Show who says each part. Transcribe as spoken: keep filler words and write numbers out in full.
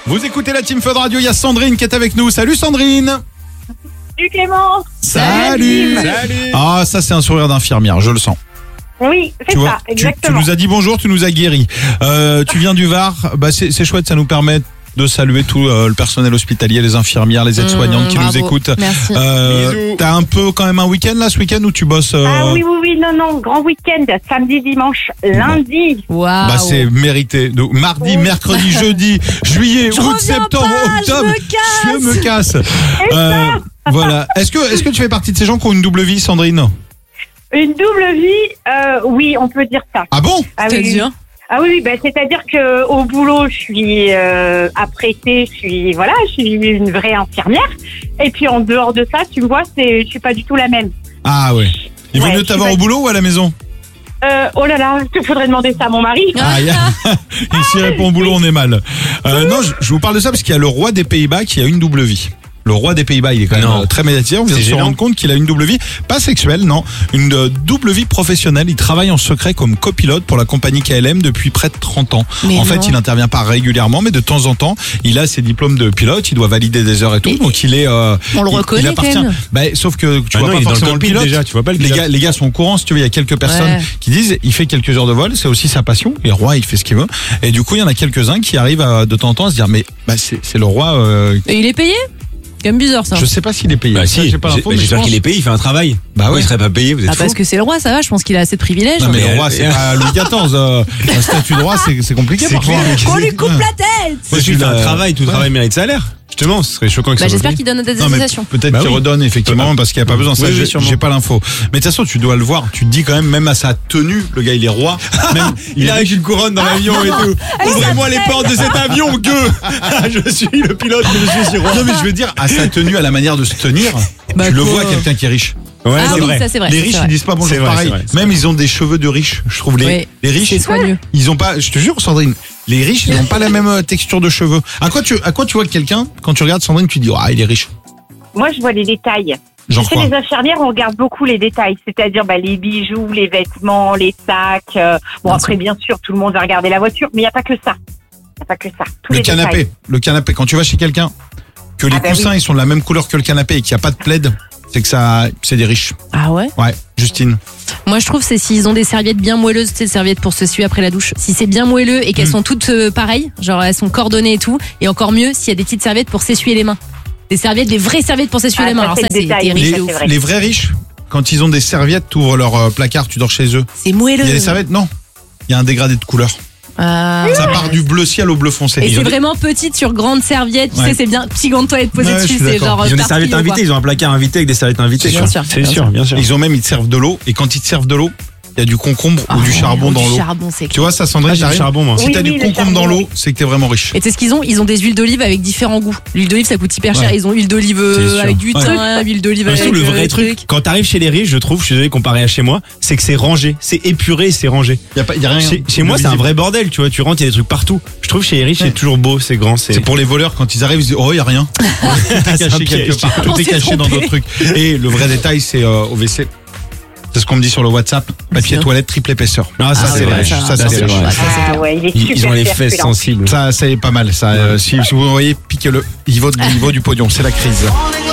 Speaker 1: Vous écoutez la Team Fun Radio, il y a Sandrine qui est avec nous. Salut Sandrine.
Speaker 2: Salut Clément.
Speaker 1: Salut.
Speaker 3: Salut.
Speaker 1: Ah, ça c'est un sourire d'infirmière, je le sens.
Speaker 2: Oui, c'est
Speaker 1: Tu vois,
Speaker 2: ça,
Speaker 1: tu,
Speaker 2: exactement.
Speaker 1: tu nous as dit bonjour, tu nous as guéri. Euh, tu viens du Var, bah c'est, c'est chouette, ça nous permet de saluer tout euh, le personnel hospitalier, les infirmières, les aides-soignantes
Speaker 4: Mmh,
Speaker 1: qui
Speaker 4: bravo.
Speaker 1: nous écoutent.
Speaker 4: Merci.
Speaker 1: Euh,
Speaker 3: Bisous.
Speaker 1: t'as un peu quand même un week-end là, ce week-end où tu bosses euh...
Speaker 2: Ah oui, oui, oui, non, non, grand week-end, samedi, dimanche, lundi.
Speaker 4: Waouh.
Speaker 1: Bah c'est mérité. Donc, mardi,
Speaker 2: Oui.
Speaker 1: mercredi, jeudi, juillet,
Speaker 4: Je
Speaker 1: août,
Speaker 4: reviens
Speaker 1: septembre,
Speaker 4: pas, je
Speaker 1: octobre.
Speaker 4: me casse.
Speaker 1: Je me casse. Euh, voilà. Est-ce que est-ce que tu fais partie de ces gens qui ont une double vie, Sandrine?
Speaker 2: Une double vie, euh, oui, on peut dire ça.
Speaker 1: Ah bon?
Speaker 2: Ah oui, oui.
Speaker 4: C'est-à-dire
Speaker 2: Ah oui, oui, bah, c'est-à-dire que au boulot, je suis euh, apprêtée, je suis voilà, je suis une vraie infirmière. Et puis en dehors de ça, tu me vois, c'est, je suis pas du tout la même.
Speaker 1: Ah ouais. Il vaut
Speaker 2: Ouais,
Speaker 1: mieux
Speaker 2: je
Speaker 1: t'avoir
Speaker 2: suis
Speaker 1: au
Speaker 2: pas-
Speaker 1: boulot ou à la maison?
Speaker 2: Euh, oh là là, il faudrait demander ça à mon mari.
Speaker 1: Ah, y a... il s'y répond au boulot, on est mal. Euh, non, je, je vous parle de ça parce qu'il y a le roi des Pays-Bas qui a une double vie. Le roi des Pays-Bas, il est quand même
Speaker 3: Non.
Speaker 1: euh, très médiatisé. On vient de
Speaker 3: C'est
Speaker 1: se
Speaker 3: gênant.
Speaker 1: rendre compte qu'il a une double vie, pas sexuelle, non, une euh, double vie professionnelle. Il travaille en secret comme copilote pour la compagnie K L M depuis près de trente ans.
Speaker 4: Mais
Speaker 1: en
Speaker 4: non.
Speaker 1: fait, il intervient pas régulièrement, mais de temps en temps, il a ses diplômes de pilote. Il doit valider des heures et tout.
Speaker 4: Et-
Speaker 1: donc il est. Euh,
Speaker 4: On le
Speaker 1: il-
Speaker 4: reconnaît
Speaker 1: il appartient.
Speaker 4: quand même.
Speaker 1: Bah, sauf que tu
Speaker 3: Ah
Speaker 1: vois
Speaker 3: non,
Speaker 1: pas
Speaker 3: il est dans le
Speaker 1: forcément le
Speaker 3: cockpit
Speaker 1: pilote.
Speaker 3: déjà, tu vois pas le
Speaker 1: Les
Speaker 3: pilote.
Speaker 1: gars, les gars sont au courant, si tu veux, il y a quelques personnes
Speaker 4: Ouais.
Speaker 1: qui disent, il fait quelques heures de vol, c'est aussi sa passion. Et le roi, il fait ce qu'il veut. Et du coup, il y en a quelques-uns qui arrivent à, de temps en temps à se dire, mais bah, c'est, c'est le roi. Euh,
Speaker 4: Et il est payé? Quand même bizarre ça.
Speaker 1: je sais pas s'il est payé.
Speaker 3: Bah
Speaker 1: Ça,
Speaker 3: si,
Speaker 1: j'ai pas
Speaker 3: j'ai-
Speaker 1: l'info,
Speaker 3: bah,
Speaker 1: mais je
Speaker 3: j'espère
Speaker 1: pense-
Speaker 3: qu'il est payé, il fait un travail.
Speaker 1: Bah
Speaker 3: Pourquoi
Speaker 1: ouais.
Speaker 3: il serait pas payé, vous êtes
Speaker 4: Ah,
Speaker 3: fous.
Speaker 4: parce que c'est le roi, ça va, je pense qu'il a assez de privilèges.
Speaker 1: Non mais
Speaker 3: Mais
Speaker 1: le roi,
Speaker 3: elle-
Speaker 1: c'est pas Louis quatorze. euh, un statut de roi, c'est, c'est compliqué.
Speaker 3: C'est
Speaker 1: parfois.
Speaker 3: clair.
Speaker 4: Qu'on lui coupe la tête.
Speaker 3: Moi, je
Speaker 1: tu
Speaker 3: fait un
Speaker 1: l'as-
Speaker 3: travail, tout
Speaker 1: Ouais.
Speaker 3: travail mérite salaire. Justement, ce serait choquant que
Speaker 4: Bah
Speaker 3: ça soit
Speaker 4: j'espère
Speaker 3: payé.
Speaker 4: qu'il donne des
Speaker 1: Non, mais
Speaker 4: attestations.
Speaker 1: peut-être
Speaker 3: Bah
Speaker 1: qu'il
Speaker 3: oui.
Speaker 1: redonne effectivement parce qu'il n'y a pas besoin. Ça,
Speaker 3: Oui, oui,
Speaker 1: j'ai,
Speaker 3: sûrement.
Speaker 1: j'ai pas l'info. Mais de toute façon, tu dois le voir. Tu te dis quand même, même à sa tenue, le gars, il est roi. Même,
Speaker 3: Il
Speaker 1: est
Speaker 3: arrive avec une couronne dans l'avion et tout. Ouvrez-moi les portes de cet avion, gueux. Je suis le pilote, mais je suis roi.
Speaker 1: Non mais je veux dire, à sa tenue, à la manière de se tenir,
Speaker 4: Bah,
Speaker 1: tu le
Speaker 4: quoi.
Speaker 1: vois quelqu'un qui est riche.
Speaker 3: Ouais,
Speaker 4: Ah
Speaker 3: c'est
Speaker 4: oui,
Speaker 3: vrai.
Speaker 4: ça c'est vrai.
Speaker 1: Les
Speaker 4: ça,
Speaker 1: riches
Speaker 4: c'est
Speaker 1: ils
Speaker 4: vrai.
Speaker 1: disent pas bonjour
Speaker 3: C'est vrai,
Speaker 1: pareil.
Speaker 3: c'est vrai, c'est
Speaker 1: Même ils ont des cheveux de riches. Je trouve les
Speaker 4: Oui.
Speaker 1: les riches
Speaker 4: C'est soigneux.
Speaker 1: ils ont pas. Je te jure Sandrine, les riches ils ont pas la même euh, texture de cheveux. À quoi tu à quoi tu vois quelqu'un quand tu regardes Sandrine tu dis ah il est riche.
Speaker 2: Moi, je vois les détails.
Speaker 1: Genre
Speaker 2: Tu sais,
Speaker 1: quoi?
Speaker 2: les infirmières, on regarde beaucoup les détails, c'est-à-dire bah, les bijoux, les vêtements, les sacs. euh, bon,
Speaker 4: Bien
Speaker 2: après, bien sûr, tout le monde va regarder la voiture, mais il n'y a pas que ça. Il n'y a pas que ça. Tous
Speaker 1: Le
Speaker 2: les
Speaker 1: canapé,
Speaker 2: détails.
Speaker 1: le canapé. Quand tu vas chez quelqu'un que les
Speaker 2: Ah bah
Speaker 1: coussins
Speaker 2: oui.
Speaker 1: ils sont de la même couleur que le canapé et qu'il n'y a pas de plaid, c'est que ça c'est des riches.
Speaker 4: Ah ouais.
Speaker 1: Ouais, Justine.
Speaker 4: Moi je trouve c'est s'ils ont des serviettes bien moelleuses, tu sais, serviettes pour se suer après la douche. Si c'est bien moelleux et qu'elles
Speaker 1: Mm.
Speaker 4: sont toutes euh, pareilles, genre elles sont coordonnées et tout, et encore mieux s'il y a des petites serviettes pour s'essuyer les mains. Des serviettes, des vraies serviettes pour s'essuyer
Speaker 2: Ah,
Speaker 4: les mains.
Speaker 2: ça,
Speaker 4: Alors
Speaker 2: c'est
Speaker 4: ça
Speaker 2: le
Speaker 4: c'est
Speaker 2: détail,
Speaker 4: t'es
Speaker 2: oui,
Speaker 4: riche
Speaker 2: ça,
Speaker 4: de
Speaker 2: c'est
Speaker 4: ouf.
Speaker 2: vrai.
Speaker 1: Les vrais riches, quand ils ont des serviettes, tu ouvres leur euh, placard, tu dors chez eux.
Speaker 4: C'est moelleux.
Speaker 1: Il y a des serviettes, non. Il y a un dégradé de couleur.
Speaker 4: Ah.
Speaker 1: Ça part du bleu ciel au bleu foncé.
Speaker 4: Et
Speaker 1: Ils
Speaker 4: c'est
Speaker 1: ont des-
Speaker 4: vraiment petite sur grande serviette, tu
Speaker 1: Ouais.
Speaker 4: sais, c'est bien petit gant de toilette posé
Speaker 1: Ouais, je
Speaker 4: dessus,
Speaker 1: suis
Speaker 4: c'est
Speaker 1: d'accord.
Speaker 4: genre.
Speaker 3: Ils ont des
Speaker 4: par
Speaker 3: serviettes
Speaker 4: trio, quoi.
Speaker 3: invitées, ils ont un placard invité avec des serviettes invitées.
Speaker 4: Bien
Speaker 3: quoi.
Speaker 4: sûr,
Speaker 3: C'est
Speaker 4: bien
Speaker 3: sûr, bien sûr.
Speaker 1: Ils ont même, ils te servent de l'eau, et quand ils te servent de l'eau, il y a du concombre ou du
Speaker 4: Oh,
Speaker 1: charbon
Speaker 4: ou
Speaker 1: dans
Speaker 4: du
Speaker 1: l'eau.
Speaker 4: charbon, c'est
Speaker 1: Tu vois ça, Sandrine,
Speaker 3: Ah, j'ai du
Speaker 1: t'arrives-
Speaker 3: charbon, moi.
Speaker 1: Si
Speaker 2: Oui,
Speaker 1: t'as
Speaker 2: oui,
Speaker 1: du
Speaker 2: le
Speaker 1: concombre dans
Speaker 2: charbon.
Speaker 1: l'eau, c'est que t'es vraiment riche.
Speaker 4: Et tu sais ce qu'ils ont? Ils ont des huiles d'olive avec différents goûts. L'huile d'olive ça coûte hyper cher.
Speaker 1: Ouais.
Speaker 4: Ils ont huile d'olive euh,
Speaker 3: C'est sûr.
Speaker 4: avec du
Speaker 1: Ouais.
Speaker 4: thym, huile d'olive
Speaker 3: Mais
Speaker 4: avec
Speaker 3: surtout, le
Speaker 4: euh,
Speaker 3: vrai
Speaker 4: des
Speaker 3: truc,
Speaker 4: trucs.
Speaker 3: quand t'arrives chez les riches, je trouve, je suis désolé comparé à chez moi, c'est que c'est rangé, c'est épuré, c'est rangé.
Speaker 1: Y a pas, y a rien.
Speaker 3: Chez, chez moi, c'est un vrai bordel, tu vois. Tu rentres, il y a des trucs partout. Je trouve chez les riches,
Speaker 1: Ouais.
Speaker 3: c'est toujours beau, c'est grand, c'est.
Speaker 1: C'est pour les voleurs quand ils arrivent, ils disent oh y a rien. Tout est
Speaker 3: C'est un
Speaker 1: caché quelque
Speaker 3: piège.
Speaker 1: part.
Speaker 4: On
Speaker 1: Tout est
Speaker 4: s'est
Speaker 1: caché dans
Speaker 4: trompé.
Speaker 1: d'autres trucs. Et le vrai détail, c'est euh, au W C. C'est ce qu'on me dit sur le WhatsApp. Papier
Speaker 4: Bien.
Speaker 1: toilette triple épisode.
Speaker 3: Ah, ça,
Speaker 4: Ah
Speaker 3: c'est
Speaker 4: ouais,
Speaker 3: vrai.
Speaker 4: ça,
Speaker 1: Ça,
Speaker 3: Ça,
Speaker 1: c'est
Speaker 3: c'est
Speaker 1: vrai.
Speaker 3: vrai.
Speaker 4: Ça, c'est
Speaker 2: Ah
Speaker 4: bien.
Speaker 2: ouais, il est
Speaker 3: Ils,
Speaker 2: super
Speaker 3: ils ont les
Speaker 2: fier,
Speaker 3: fesses
Speaker 2: celui-là.
Speaker 3: sensibles.
Speaker 1: Ça, c'est pas mal. Ça, euh, si, si vous voyez, piquez-le. Il vaut, il vaut du pognon. C'est la crise.